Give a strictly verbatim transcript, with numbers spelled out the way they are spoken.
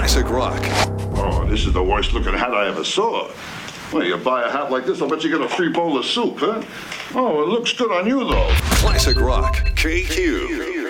Classic rock. Oh, this is the worst looking hat I ever saw. Well, you buy a hat like this, I'll bet you get a free bowl of soup, huh? Oh, it looks good on you, though. Classic rock. K Q.